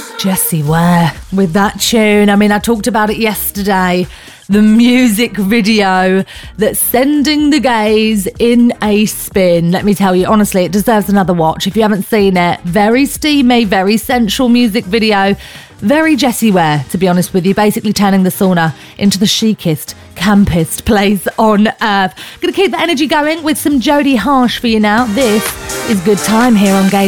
Jessie Ware with that tune. I mean, I talked about it yesterday. The music video that's sending the gays in a spin. Let me tell you, honestly, it deserves another watch. If you haven't seen it, very steamy, very sensual music video. Very Jessie Ware, to be honest with you. Basically turning the sauna into the chicest, campest place on earth. Gonna keep the energy going with some Jodie Harsh for you now. This is Good Time here on Gay